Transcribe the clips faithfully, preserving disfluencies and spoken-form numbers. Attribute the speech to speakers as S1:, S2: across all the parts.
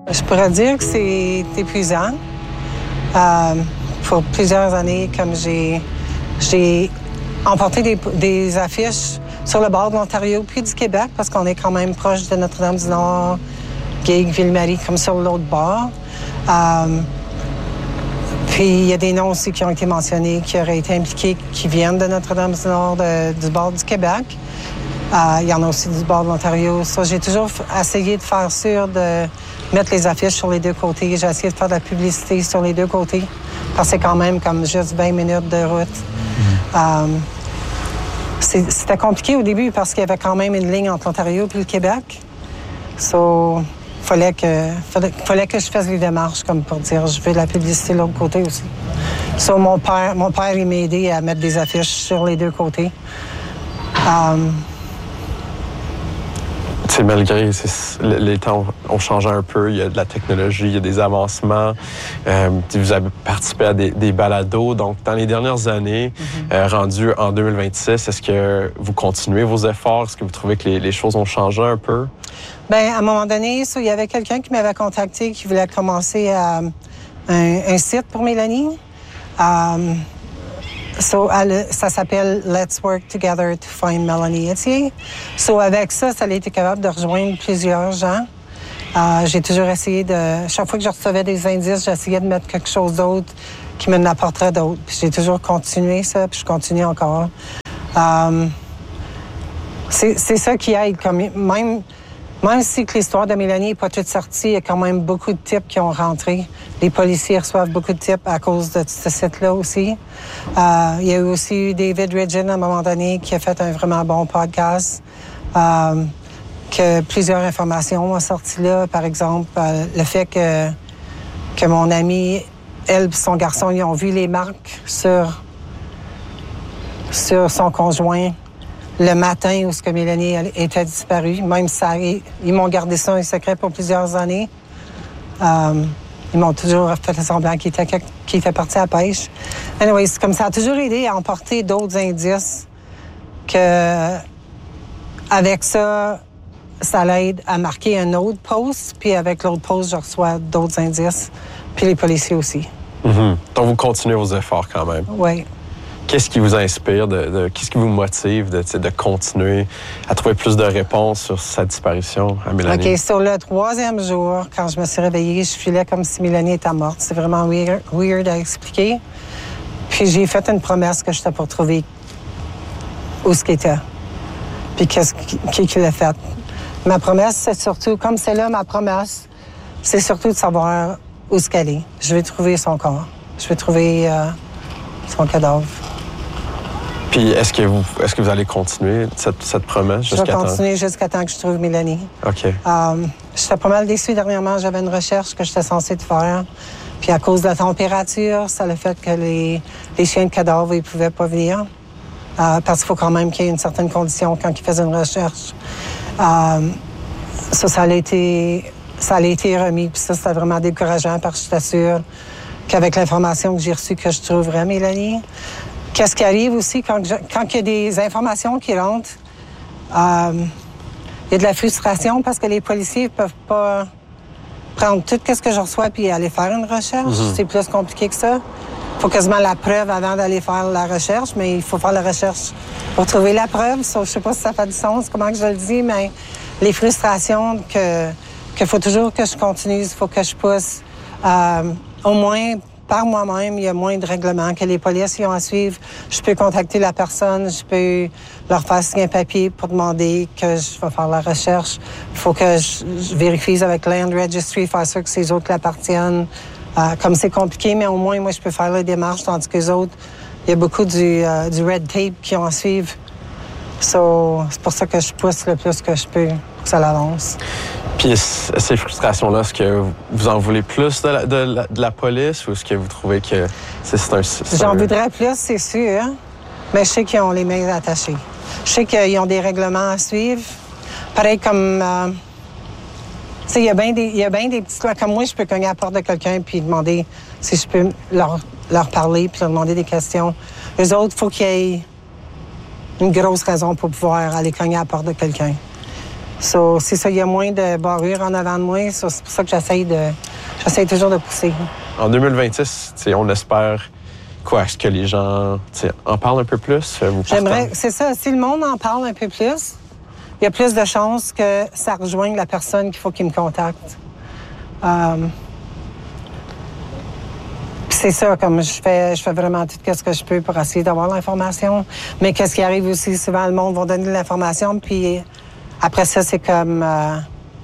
S1: Je pourrais dire que c'est épuisant. Euh, pour plusieurs années, comme j'ai, j'ai emporté des, des affiches sur le bord de l'Ontario puis du Québec, parce qu'on est quand même proche de Notre-Dame-du-Nord, Gage, Ville-Marie, comme sur l'autre bord. Euh, puis il y a des noms aussi qui ont été mentionnés, qui auraient été impliqués, qui viennent de Notre-Dame-du-Nord, de, du bord du Québec. Euh, il y en a aussi du bord de l'Ontario. Ça, j'ai toujours essayé de faire sûr de mettre les affiches sur les deux côtés. J'ai essayé de faire de la publicité sur les deux côtés, parce que c'est quand même comme juste vingt minutes de route. Mm. Euh, c'est, c'était compliqué au début parce qu'il y avait quand même une ligne entre l'Ontario et le Québec. So, fallait que, fallait, fallait que je fasse les démarches comme pour dire je veux de la publicité de l'autre côté aussi. So, mon père, mon père il m'a aidé à mettre des affiches sur les deux côtés. Um,
S2: C'est malgré c'est, les temps ont changé un peu, il y a de la technologie, il y a des avancements. Euh, vous avez participé à des, des balados. Donc, dans les dernières années, mm-hmm. euh, rendues en deux mille vingt-six, est-ce que vous continuez vos efforts? Est-ce que vous trouvez que les, les choses ont changé un peu?
S1: Bien, à un moment donné, so, il y avait quelqu'un qui m'avait contacté qui voulait commencer à, un, un site pour Mélanie. Um, So, elle, ça s'appelle Let's Work Together to Find Melanie Etier. So, avec ça, ça a été capable de rejoindre plusieurs gens. Euh, j'ai toujours essayé de... Chaque fois que je recevais des indices, j'essayais de mettre quelque chose d'autre qui me n'apporterait d'autre. Puis j'ai toujours continué ça, puis je continue encore. Euh, c'est, c'est ça qui aide. Comme, même, même si que l'histoire de Mélanie n'est pas toute sortie, il y a quand même beaucoup de types qui ont rentré. Les policiers reçoivent beaucoup de types à cause de ce site-là aussi. Euh, il y a eu aussi eu David Ridgen à un moment donné qui a fait un vraiment bon podcast. Euh, que plusieurs informations ont sorti là. Par exemple, euh, le fait que, que mon amie, elle et son garçon, ils ont vu les marques sur, sur son conjoint le matin où ce que Mélanie était disparue. Même ça, ils, ils m'ont gardé ça un secret pour plusieurs années. Euh, Ils m'ont toujours fait semblant qu'il était, qu'il était parti à la pêche. Anyway, c'est comme ça a toujours aidé à emporter d'autres indices que, avec ça, ça l'aide à marquer un autre post. Puis avec l'autre post, je reçois d'autres indices. Puis les policiers aussi.
S2: Mm-hmm. Donc, vous continuez vos efforts quand même.
S1: Oui.
S2: Qu'est-ce qui vous inspire, de, de, qu'est-ce qui vous motive de, de continuer à trouver plus de réponses sur sa disparition à Mélanie?
S1: OK, sur le troisième jour, quand je me suis réveillée, je filais comme si Mélanie était morte. C'est vraiment weird, weird à expliquer. Puis j'ai fait une promesse que j'étais pour trouver où ce qu'il était. Puis qu'est-ce qui, qui l'a fait. Ma promesse, c'est surtout, comme c'est là ma promesse, c'est surtout de savoir où ce qu'elle est. Je vais trouver son corps. Je vais trouver euh, son cadavre.
S2: Puis est-ce que vous est-ce que vous allez continuer cette, cette promesse jusqu'à temps?
S1: Je vais continuer jusqu'à temps que je trouve Mélanie.
S2: OK.
S1: Um, j'étais pas mal déçue dernièrement. J'avais une recherche que j'étais censée de faire. Puis à cause de la température, ça a le fait que les, les chiens de cadavres, ils pouvaient pas venir. Uh, parce qu'il faut quand même qu'il y ait une certaine condition quand ils faisaient une recherche. Um, ça, ça a été, ça a été remis. Puis ça, c'était vraiment décourageant parce que j'étais sûre qu'avec l'information que j'ai reçue, que je trouverais Mélanie. Qu'est-ce qui arrive aussi quand, je, quand il y a des informations qui rentrent, euh, il y a de la frustration parce que les policiers ne peuvent pas prendre tout ce que je reçois puis aller faire une recherche. Mm-hmm. C'est plus compliqué que ça. Il faut quasiment la preuve avant d'aller faire la recherche, mais il faut faire la recherche pour trouver la preuve. So, je ne sais pas si ça fait du sens, comment que je le dis, mais les frustrations que qu'il faut toujours que je continue, il faut que je pousse. Euh, au moins, par moi-même, il y a moins de règlements que les polices ont à suivre. Je peux contacter la personne, je peux leur faire signer un papier pour demander que je vais faire la recherche. Il faut que je, je vérifie avec Land Registry, faire sûr que ces autres l'appartiennent. Euh, comme c'est compliqué, mais au moins, moi, je peux faire les démarches, tandis que les autres, il y a beaucoup du, euh, du red tape qui ont à suivre. So, c'est pour ça que je pousse le plus que je peux pour que ça l'avance.
S2: Puis ces frustrations-là, est-ce que vous en voulez plus de la, de la, de la police ou est-ce que vous trouvez que c'est, c'est un... C'est
S1: J'en
S2: un...
S1: voudrais plus, c'est sûr, mais je sais qu'ils ont les mains attachées. Je sais qu'ils ont des règlements à suivre. Pareil comme... Euh, tu sais, il y a bien des, il y a bien des petites lois. Comme moi, je peux cogner à la porte de quelqu'un puis demander si je peux leur, leur parler puis leur demander des questions. Eux autres, il faut qu'il y ait une grosse raison pour pouvoir aller cogner à la porte de quelqu'un. So, c'est ça, il y a moins de barrures en avant de moi. So, c'est pour ça que j'essaye de, j'essaye toujours de pousser.
S2: En deux mille vingt-six, on espère quoi? Est-ce que les gens en parlent un peu plus? Vous
S1: J'aimerais, c'est ça, si le monde en parle un peu plus, il y a plus de chances que ça rejoigne la personne qu'il faut qu'il me contacte. Um, c'est ça, comme je fais, je fais vraiment tout ce que je peux pour essayer d'avoir l'information. Mais qu'est-ce qui arrive aussi, souvent, le monde va donner de l'information, puis après ça, c'est comme... Euh,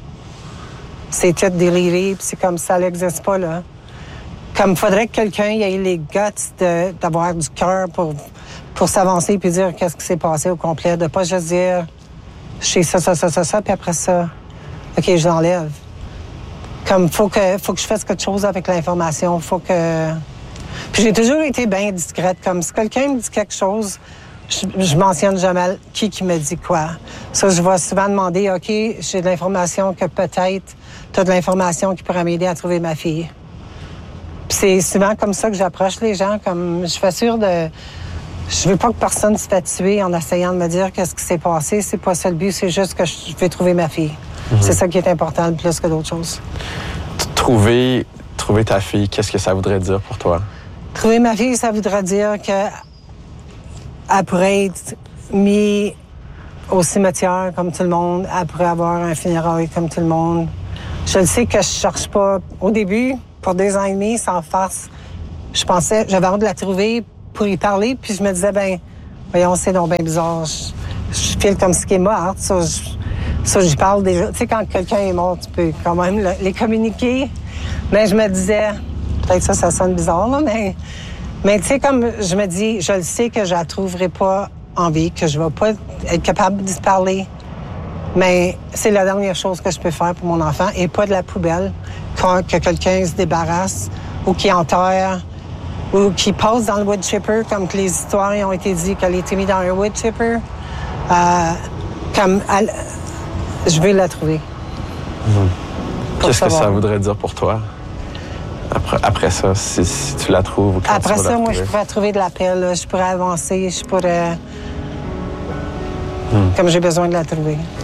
S1: c'est tout déliré, puis c'est comme ça n'existe pas, là. Comme il faudrait que quelqu'un ait les guts de, d'avoir du cœur pour, pour s'avancer puis dire qu'est-ce qui s'est passé au complet, de pas juste dire « je sais ça, ça, ça, ça, ça », puis après ça, OK, je l'enlève. Comme, faut que, faut que je fasse quelque chose avec l'information, faut que... Puis j'ai toujours été bien discrète, comme si quelqu'un me dit quelque chose, je, je mentionne jamais qui qui me dit quoi. Ça, je vais souvent demander, OK, j'ai de l'information que peut-être tu as de l'information qui pourrait m'aider à trouver ma fille. Puis c'est souvent comme ça que j'approche les gens, comme je fais sûr de... Je veux pas que personne se fasse tuer en essayant de me dire qu'est-ce qui s'est passé. C'est pas ça le but, c'est juste que je veux trouver ma fille. Mm-hmm. C'est ça qui est important plus que d'autres choses.
S2: Trouver, trouver ta fille, qu'est-ce que ça voudrait dire pour toi?
S1: Trouver ma fille, ça voudrait dire que elle pourrait être mise au cimetière comme tout le monde, elle pourrait avoir un funérail comme tout le monde. Je le sais que je cherche pas. Au début, pour deux ans et demi, sans farce, je pensais, j'avais hâte de la trouver pour y parler, puis je me disais, ben, voyons, c'est donc bien bizarre. Je, je file comme ce qui est mort. Ça, je, ça, j'y parle déjà. Tu sais, quand quelqu'un est mort, tu peux quand même le, les communiquer. Mais je me disais, peut-être ça, ça sonne bizarre, là, mais, mais tu sais, comme je me dis, je le sais que je la trouverai pas en vie, que je vais pas être capable d'y parler. Mais c'est la dernière chose que je peux faire pour mon enfant et pas de la poubelle, quand, que quelqu'un se débarrasse ou qui enterre ou qui passe dans le wood chipper, comme que les histoires ont été dites qu'elle a été mise dans un wood chipper. Euh, comme elle, je vais la trouver.
S2: Mmh. Qu'est-ce savoir. que ça voudrait dire pour toi? Après, après ça, si, si tu la trouves ou quand
S1: Après
S2: tu vas
S1: ça,
S2: la
S1: moi, je pourrais trouver de la paix. Là. Je pourrais avancer, je pourrais... Mmh. Comme j'ai besoin de la trouver.